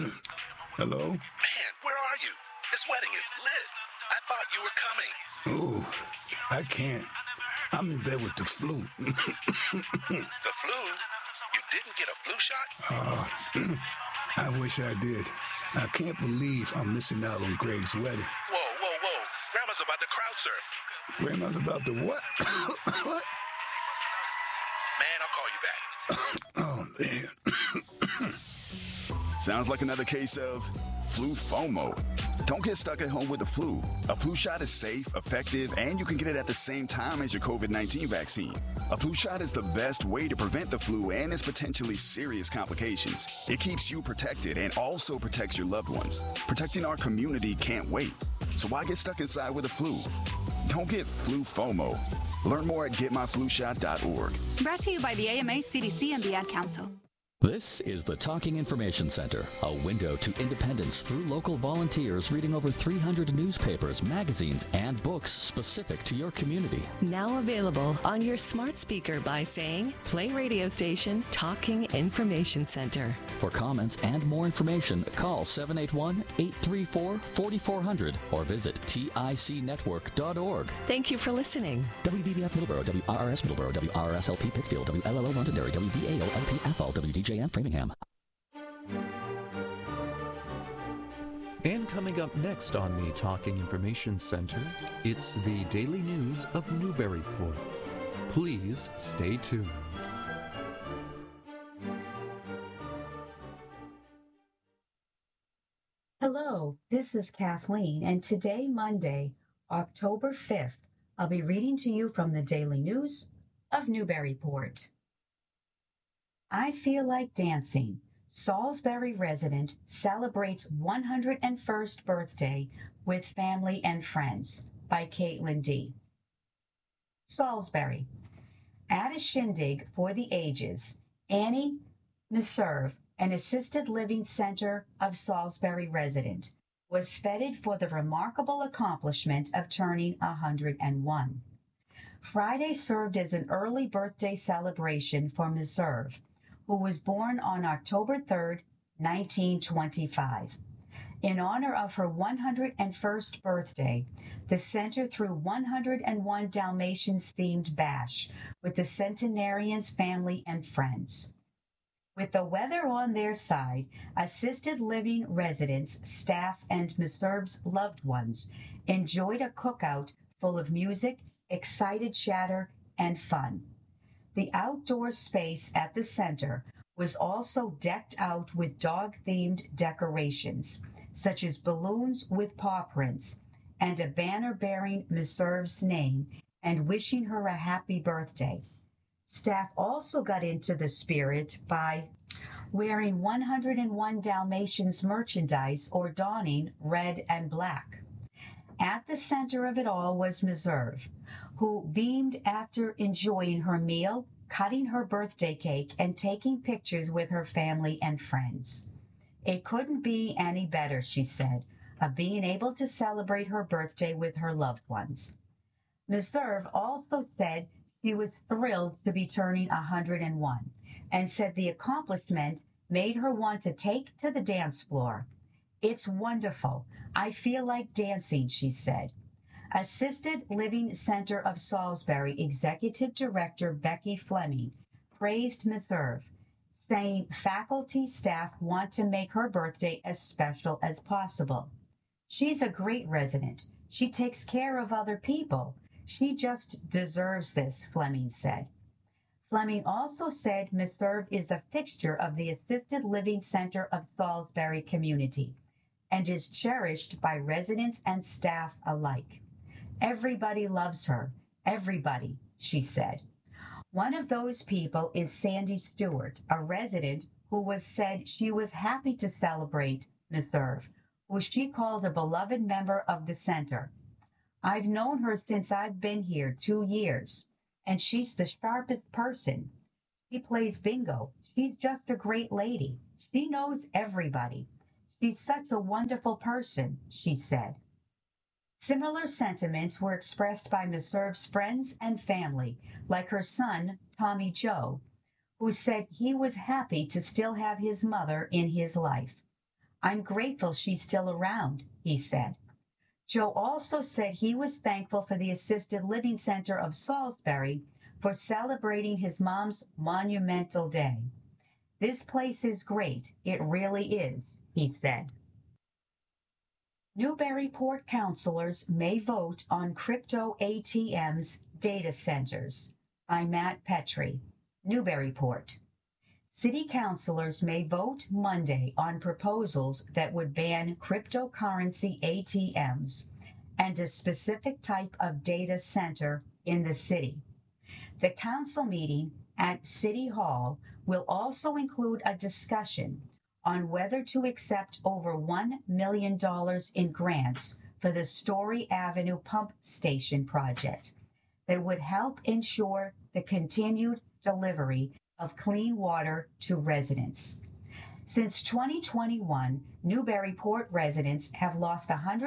Hello? Man, where are you? This wedding is lit. I thought you were coming. Oh, I can't. I'm in bed with the flu. The flu? You didn't get a flu shot? I wish I did. I can't believe I'm missing out on Greg's wedding. Whoa. Grandma's about to crowd surf. Grandma's about to what? What? Man, I'll call you back. Oh, man. Sounds like another case of flu FOMO. Don't get stuck at home with the flu. A flu shot is safe, effective, and you can get it at the same time as your COVID-19 vaccine. A flu shot is the best way to prevent the flu and its potentially serious complications. It keeps you protected and also protects your loved ones. Protecting our community can't wait. So why get stuck inside with the flu? Don't get flu FOMO. Learn more at getmyflushot.org. Brought to you by the AMA, CDC, and the Ad Council. This is the Talking Information Center, a window to independence through local volunteers reading over 300 newspapers, magazines, and books specific to your community. Now available on your smart speaker by saying, play radio station Talking Information Center. For comments and more information, call 781-834-4400 or visit ticnetwork.org. Thank you for listening. WVBF Middleborough, WRRS Middleborough, WRRS-LP Pittsfield, WLLO Londonderry, WVAO-LP Athol, WDJM Framingham. And coming up next on the Talking Information Center, it's the daily news of Newburyport. Please stay tuned. Hello, this is Kathleen, and today, Monday, October 5th, I'll be reading to you from the Daily News of Newburyport. I Feel Like Dancing. Salisbury resident celebrates 101st birthday with family and friends by Caitlin D. Salisbury. At a shindig for the ages, Annie Meserve, an assisted living center of Salisbury resident, was feted for the remarkable accomplishment of turning 101. Friday served as an early birthday celebration for Meserve, who was born on October 3, 1925. In honor of her 101st birthday, the center threw 101 Dalmatians-themed bash with the centenarian's family and friends. With the weather on their side, assisted living residents, staff, and Meserve's loved ones enjoyed a cookout full of music, excited chatter, and fun. The outdoor space at the center was also decked out with dog-themed decorations, such as balloons with paw prints and a banner bearing Meserve's name and wishing her a happy birthday. Staff also got into the spirit by wearing 101 Dalmatians merchandise or donning red and black. At the center of it all was Meserve, who beamed after enjoying her meal, cutting her birthday cake, and taking pictures with her family and friends. It couldn't be any better, she said, of being able to celebrate her birthday with her loved ones. Meserve also said she was thrilled to be turning 101 and said the accomplishment made her want to take to the dance floor. It's wonderful. I feel like dancing, she said. Assisted Living Center of Salisbury Executive Director Becky Fleming praised Meserve, saying faculty staff want to make her birthday as special as possible. She's a great resident. She takes care of other people. She just deserves this, Fleming said. Fleming also said Meserve is a fixture of the Assisted Living Center of Salisbury community and is cherished by residents and staff alike. Everybody loves her. Everybody, she said. One of those people is Sandy Stewart, a resident who said she was happy to celebrate Meserve, who she called a beloved member of the center. I've known her since I've been here 2 years, and she's the sharpest person. She plays bingo. She's just a great lady. She knows everybody. She's such a wonderful person, she said. Similar sentiments were expressed by Meserve's friends and family, like her son, Tommy Joe, who said he was happy to still have his mother in his life. I'm grateful she's still around, he said. Joe also said he was thankful for the Assisted Living Center of Salisbury for celebrating his mom's monumental day. This place is great. It really is, he said. Newburyport councilors may vote on crypto ATMs data centers. By Matt Petrie, Newburyport. City councilors may vote Monday on proposals that would ban cryptocurrency ATMs and a specific type of data center in the city. The council meeting at City Hall will also include a discussion on whether to accept over $1 million in grants for the Story Avenue Pump Station project that would help ensure the continued delivery of clean water to residents. Since 2021, Newburyport residents have lost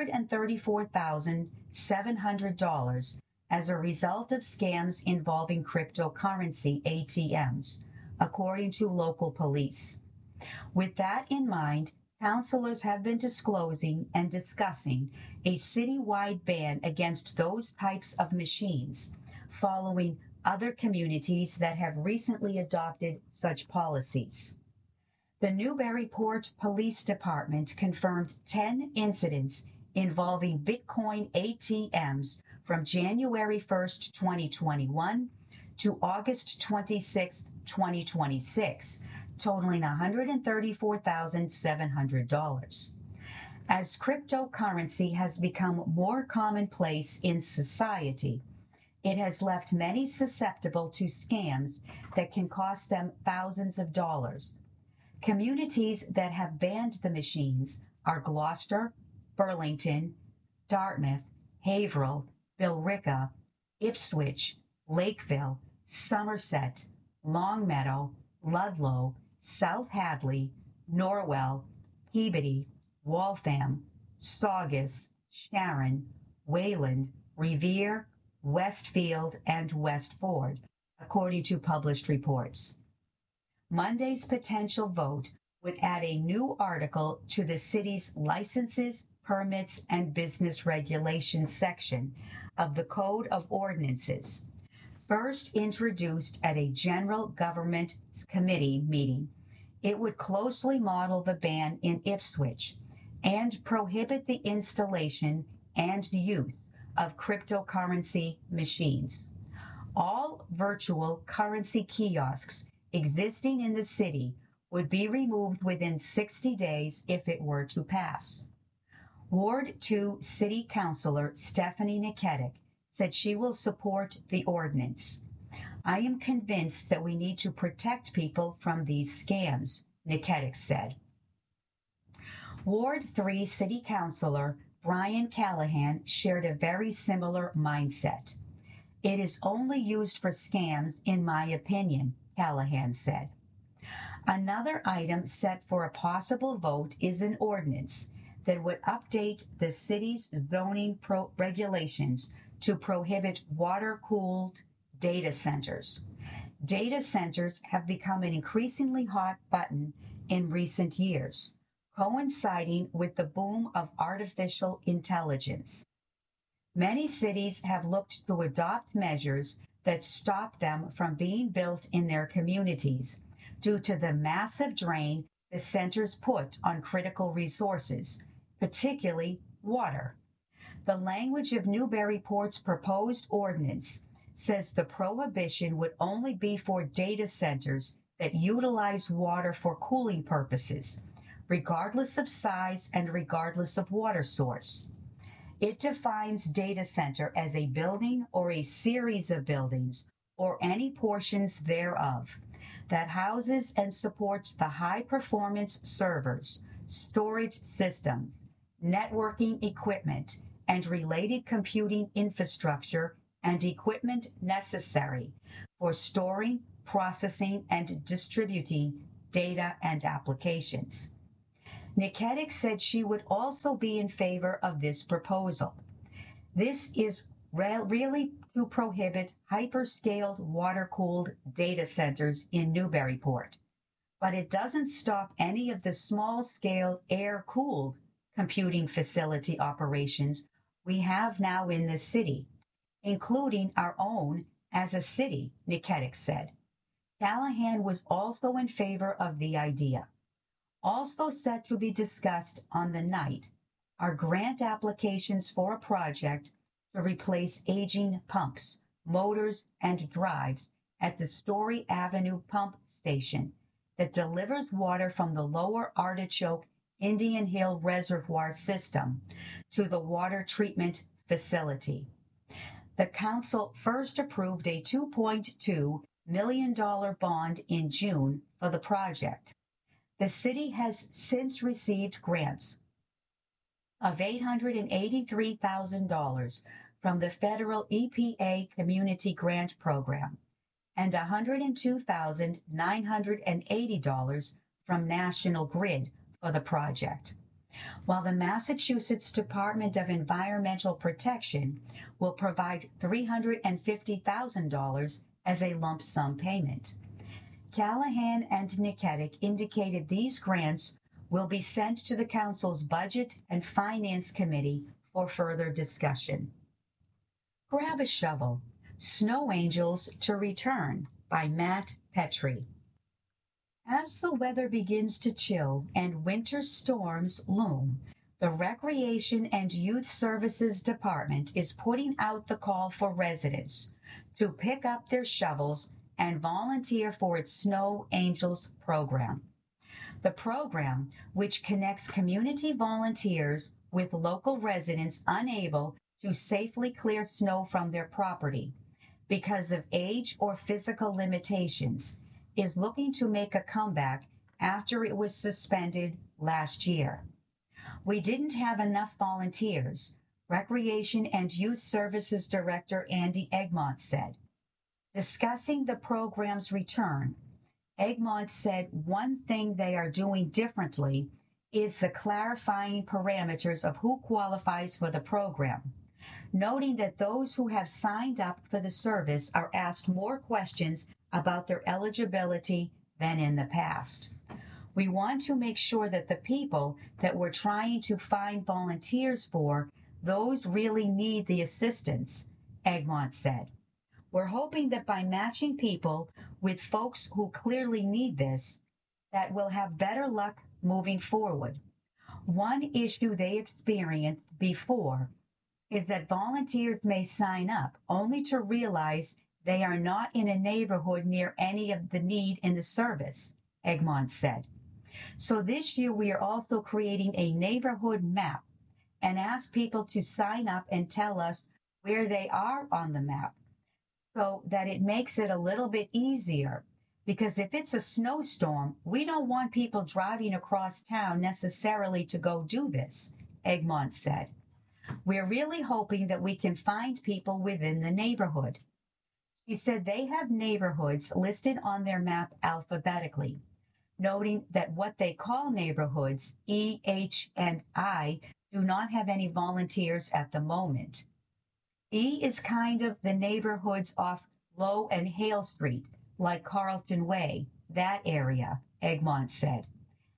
$134,700 as a result of scams involving cryptocurrency ATMs, according to local police. With that in mind, councilors have been disclosing and discussing a citywide ban against those types of machines, following other communities that have recently adopted such policies. The Newburyport Police Department confirmed 10 incidents involving Bitcoin ATMs from January 1st, 2021 to August 26, 2026, totaling $134,700. As cryptocurrency has become more commonplace in society, it has left many susceptible to scams that can cost them thousands of dollars. Communities that have banned the machines are Gloucester, Burlington, Dartmouth, Haverhill, Billerica, Ipswich, Lakeville, Somerset, Longmeadow, Ludlow, South Hadley, Norwell, Peabody, Waltham, Saugus, Sharon, Wayland, Revere, Westfield, and Westford, according to published reports. Monday's potential vote would add a new article to the city's licenses, permits, and business regulations section of the Code of Ordinances. First introduced at a General Government Committee meeting, it would closely model the ban in Ipswich and prohibit the installation and use of cryptocurrency machines. All virtual currency kiosks existing in the city would be removed within 60 days if it were to pass. Ward 2 City Councilor Stephanie Niketic said she will support the ordinance. I am convinced that we need to protect people from these scams, Niketic said. Ward 3 City Councilor Brian Callahan shared a very similar mindset. It is only used for scams, in my opinion, Callahan said. Another item set for a possible vote is an ordinance that would update the city's zoning regulations to prohibit water-cooled data centers. Data centers have become an increasingly hot button in recent years, coinciding with the boom of artificial intelligence. Many cities have looked to adopt measures that stop them from being built in their communities due to the massive drain the centers put on critical resources, particularly water. The language of Newburyport's proposed ordinance says the prohibition would only be for data centers that utilize water for cooling purposes, regardless of size and regardless of water source. It defines data center as a building or a series of buildings or any portions thereof that houses and supports the high-performance servers, storage systems, networking equipment, and related computing infrastructure and equipment necessary for storing, processing, and distributing data and applications. Niketic said she would also be in favor of this proposal. This is really to prohibit hyperscaled water-cooled data centers in Newburyport. but it doesn't stop any of the small-scale air-cooled computing facility operations we have now in the city, including our own as a city, Nikedic said. Callahan was also in favor of the idea. Also set to be discussed on the night are grant applications for a project to replace aging pumps, motors, and drives at the Story Avenue pump station that delivers water from the Lower Artichoke Indian Hill Reservoir system to the water treatment facility. The council first approved a $2.2 million bond in June for the project. The city has since received grants of $883,000 from the federal EPA Community Grant Program and $102,980 from National Grid for the project, while the Massachusetts Department of Environmental Protection will provide $350,000 as a lump sum payment. Callahan and Nikedic indicated these grants will be sent to the Council's Budget and Finance Committee for further discussion. Grab a shovel. Snow Angels to Return by Matt Petrie. As the weather begins to chill and winter storms loom, the Recreation and Youth Services Department is putting out the call for residents to pick up their shovels and volunteer for its Snow Angels program. The program, which connects community volunteers with local residents unable to safely clear snow from their property because of age or physical limitations, is looking to make a comeback after it was suspended last year. We didn't have enough volunteers, Recreation and Youth Services Director Andy Egmont said. Discussing the program's return, Egmont said one thing they are doing differently is the clarifying parameters of who qualifies for the program, noting that those who have signed up for the service are asked more questions about their eligibility than in the past. We want to make sure that the people that we're trying to find volunteers for, those really need the assistance, Egmont said. We're hoping that by matching people with folks who clearly need this, that we'll have better luck moving forward. One issue they experienced before is that volunteers may sign up only to realize they are not in a neighborhood near any of the need in the service, Egmont said. So this year we are also creating a neighborhood map and ask people to sign up and tell us where they are on the map, so that it makes it a little bit easier, because if it's a snowstorm, we don't want people driving across town necessarily to go do this, Egmont said. We're really hoping that we can find people within the neighborhood. He said they have neighborhoods listed on their map alphabetically, noting that what they call neighborhoods, E, H, and I, do not have any volunteers at the moment. E is kind of the neighborhoods off Low and Hale Street, like Carlton Way, that area, Egmont said.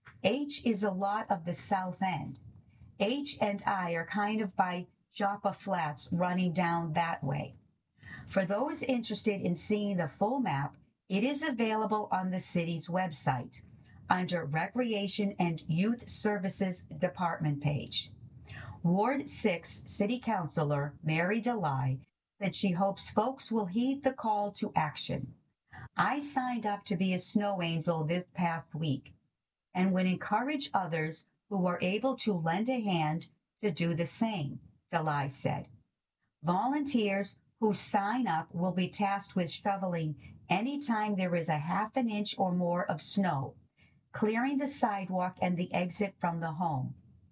H is a lot of the south end. H and I are kind of by Joppa Flats running down that way. For those interested in seeing the full map, it is available on the city's website under Recreation and Youth Services Department page. Ward 6 City Councilor Mary DeLye said she hopes folks will heed the call to action. I signed up to be a snow angel this past week and would encourage others who are able to lend a hand to do the same, DeLye said. Volunteers who sign up will be tasked with shoveling anytime there is a half an inch or more of snow, clearing the sidewalk and the exit from the home.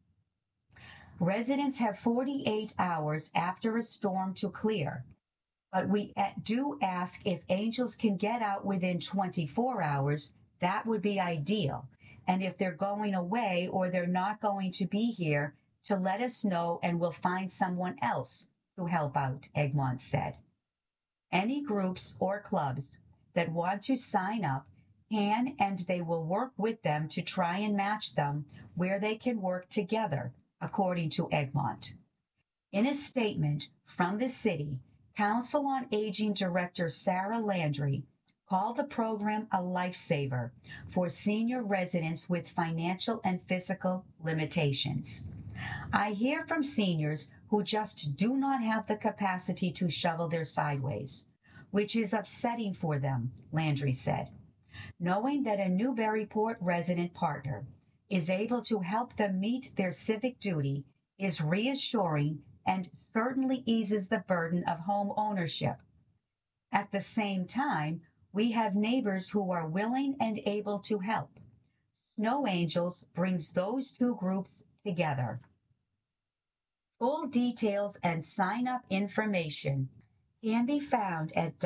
Residents have 48 hours after a storm to clear, but we do ask if angels can get out within 24 hours, that would be ideal. And if they're going away or they're not going to be here, to let us know and we'll find someone else to help out, Egmont said. Any groups or clubs that want to sign up can and they will work with them to try and match them where they can work together, according to Egmont. In a statement from the city, Council on Aging Director Sarah Landry called the program a lifesaver for senior residents with financial and physical limitations. I hear from seniors who just do not have the capacity to shovel their sideways, which is upsetting for them, Landry said. Knowing that a Newburyport resident partner is able to help them meet their civic duty is reassuring and certainly eases the burden of home ownership. At the same time, we have neighbors who are willing and able to help. Snow Angels brings those two groups together. Full details and sign-up information can be found at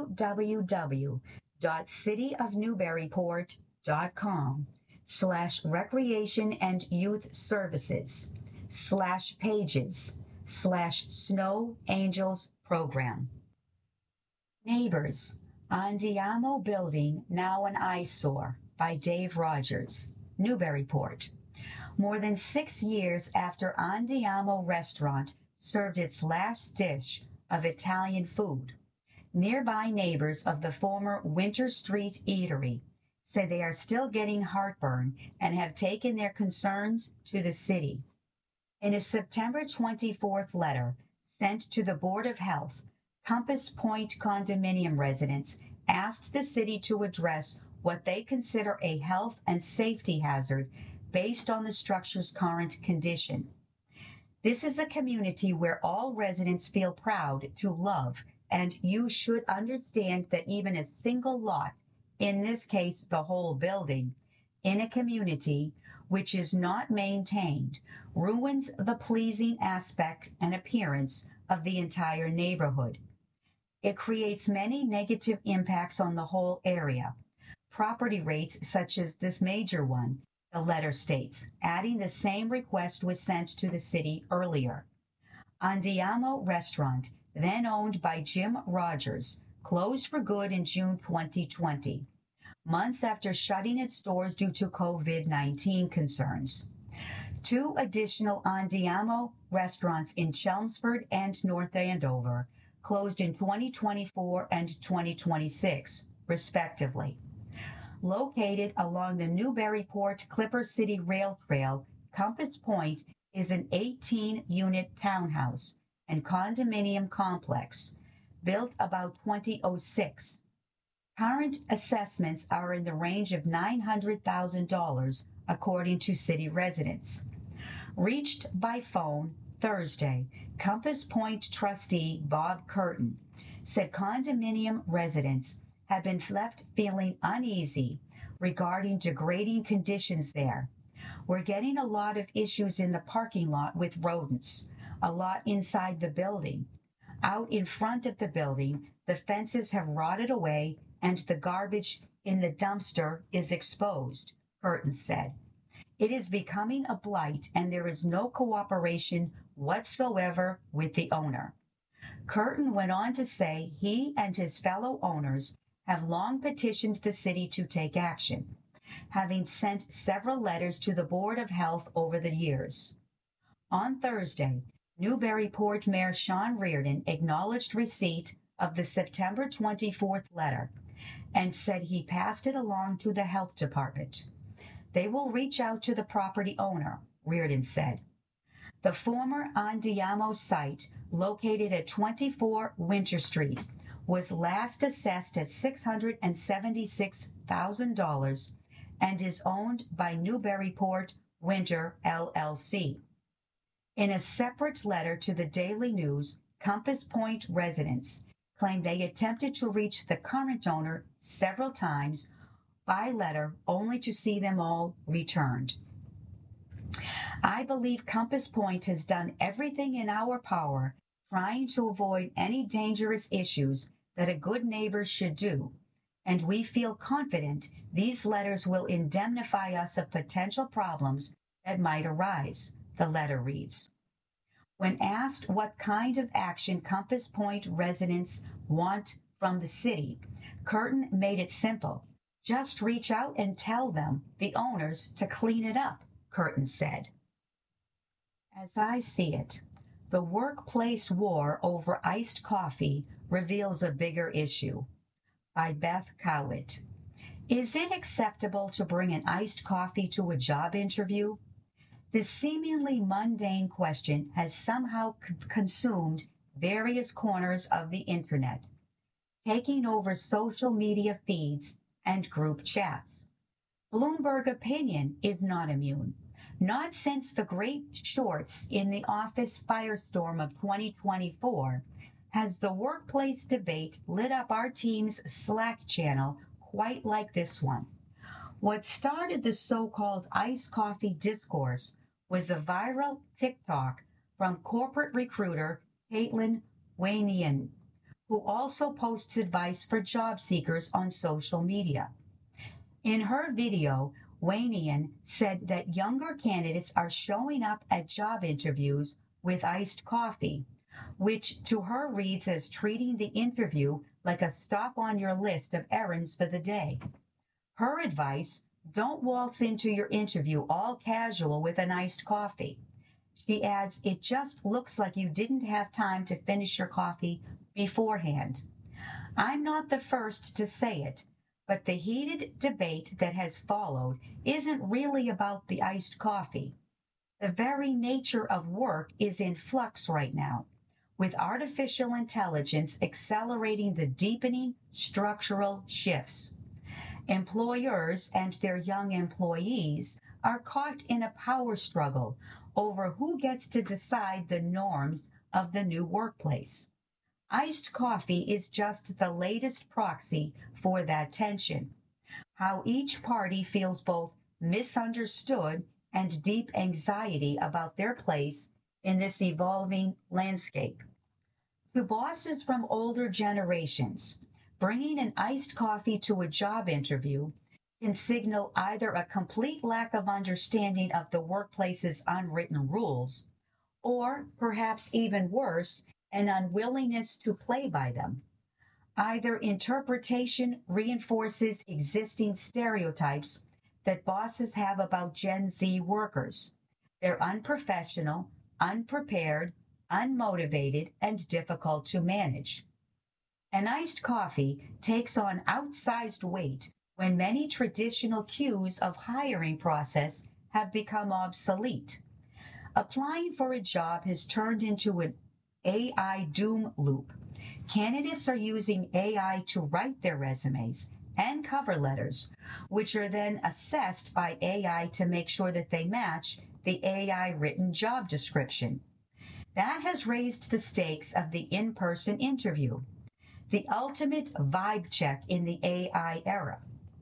www.cityofnewburyport.com/recreation and youth services/pages/Snow Angels program. Neighbors, Andiamo Building now an eyesore by Dave Rogers, Newburyport. More than 6 years after Andiamo Restaurant served its last dish of Italian food, nearby neighbors of the former Winter Street Eatery say they are still getting heartburn and have taken their concerns to the city. In a September 24th letter sent to the Board of Health, Compass Point condominium residents asked the city to address what they consider a health and safety hazard based on the structure's current condition. This is a community where all residents feel proud to love, and you should understand that even a single lot, in this case the whole building, in a community which is not maintained, ruins the pleasing aspect and appearance of the entire neighborhood. It creates many negative impacts on the whole area. Property rates such as this major one, the letter states, adding the same request was sent to the city earlier. Andiamo Restaurant, then owned by Jim Rogers, closed for good in June 2020, months after shutting its doors due to COVID-19 concerns. 2 additional Andiamo restaurants in Chelmsford and North Andover closed in 2024 and 2026, respectively. Located along the Newburyport Clipper City Rail Trail, Compass Point is an 18-unit townhouse and condominium complex built about 2006. Current assessments are in the range of $900,000, according to city residents. Reached by phone Thursday, Compass Point trustee Bob Curtin said condominium residents have been left feeling uneasy regarding degrading conditions there. We're getting a lot of issues in the parking lot with rodents, a lot inside the building. Out in front of the building, the fences have rotted away and the garbage in the dumpster is exposed, Curtin said. It is becoming a blight and there is no cooperation whatsoever with the owner. Curtin went on to say he and his fellow owners have long petitioned the city to take action, having sent several letters to the Board of Health over the years. On Thursday, Newburyport Mayor Sean Reardon acknowledged receipt of the September 24th letter and said he passed it along to the health department. They will reach out to the property owner, Reardon said. The former Andiamo site, located at 24 Winter Street, was last assessed at $676,000 and is owned by Newburyport Winter LLC. In a separate letter to the Daily News, Compass Point residents claimed they attempted to reach the current owner several times by letter only to see them all returned. I believe Compass Point has done everything in our power trying to avoid any dangerous issues that a good neighbor should do, and we feel confident these letters will indemnify us of potential problems that might arise, the letter reads. When asked what kind of action Compass Point residents want from the city, Curtin made it simple. Just reach out and tell them, the owners, to clean it up, Curtin said. As I see it, the workplace war over iced coffee reveals a bigger issue. By Beth Cowett. Is it acceptable to bring an iced coffee to a job interview? This seemingly mundane question has somehow consumed various corners of the internet, taking over social media feeds and group chats. Bloomberg Opinion is not immune. Not since the great shorts in the office firestorm of 2024 has the workplace debate lit up our team's Slack channel quite like this one. What started the so-called iced coffee discourse was a viral TikTok from corporate recruiter Caitlin Wanian, who also posts advice for job seekers on social media. In her video, Wanian said that younger candidates are showing up at job interviews with iced coffee, which to her reads as treating the interview like a stop on your list of errands for the day. Her advice, don't waltz into your interview all casual with an iced coffee. She adds, it just looks like you didn't have time to finish your coffee beforehand. I'm not the first to say it, but the heated debate that has followed isn't really about the iced coffee. The very nature of work is in flux right now, with artificial intelligence accelerating the deepening structural shifts. Employers and their young employees are caught in a power struggle over who gets to decide the norms of the new workplace. Iced coffee is just the latest proxy for that tension. How each party feels both misunderstood and deep anxiety about their place in this evolving landscape. To bosses from older generations, bringing an iced coffee to a job interview can signal either a complete lack of understanding of the workplace's unwritten rules, or perhaps even worse, an unwillingness to play by them. Either interpretation reinforces existing stereotypes that bosses have about Gen Z workers. They're unprofessional, unprepared, unmotivated, and difficult to manage. An iced coffee takes on outsized weight when many traditional cues of hiring process have become obsolete. Applying for a job has turned into an AI doom loop. Candidates are using AI to write their resumes and cover letters, which are then assessed by AI to make sure that they match the AI-written job description. That has raised the stakes of the in-person interview, the ultimate vibe check in the AI era.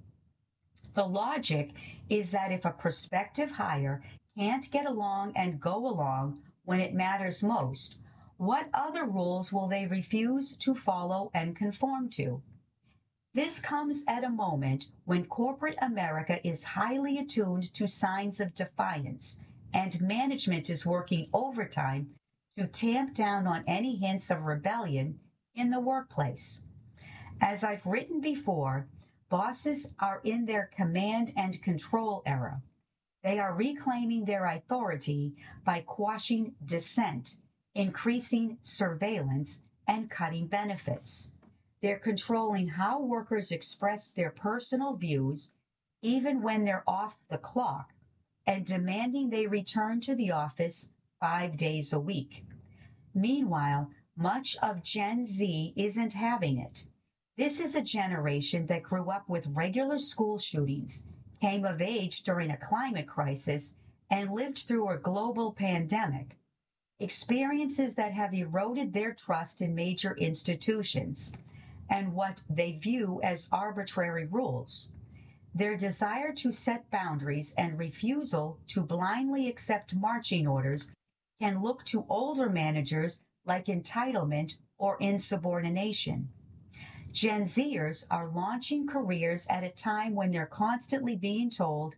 The logic is that if a prospective hire can't get along and go along when it matters most, what other rules will they refuse to follow and conform to? This comes at a moment when corporate America is highly attuned to signs of defiance, and management is working overtime to tamp down on any hints of rebellion in the workplace. As I've written before, bosses are in their command and control era. They are reclaiming their authority by quashing dissent, increasing surveillance, and cutting benefits. They're controlling how workers express their personal views, even when they're off the clock, and demanding they return to the office 5 days a week. Meanwhile, much of Gen Z isn't having it. This is a generation that grew up with regular school shootings, came of age during a climate crisis, and lived through a global pandemic. Experiences that have eroded their trust in major institutions and what they view as arbitrary rules. Their desire to set boundaries and refusal to blindly accept marching orders can look to older managers like entitlement or insubordination. Gen Zers are launching careers at a time when they're constantly being told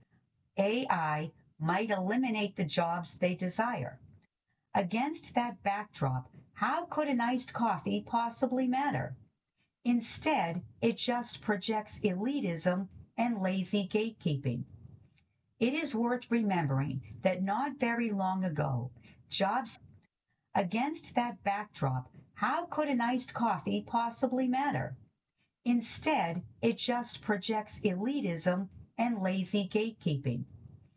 AI might eliminate the jobs they desire. Against that backdrop, how could an iced coffee possibly matter? Instead, it just projects elitism and lazy gatekeeping. It is worth remembering that not very long ago, jobs. Against that backdrop, how could an iced coffee possibly matter? Instead, it just projects elitism and lazy gatekeeping.